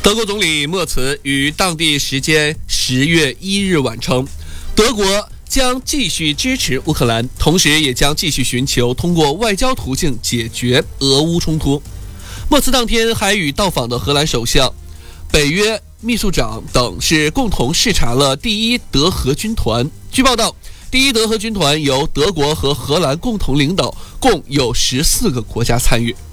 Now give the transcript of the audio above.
德国总理默茨于当地时间10月1日晚称，德国将继续支持乌克兰，同时也将继续寻求通过外交途径解决俄乌冲突。默茨当天还与到访的荷兰首相、北约秘书长等是共同视察了第一德荷军团。据报道，第一德荷军团由德国和荷兰共同领导，共有14个国家参与。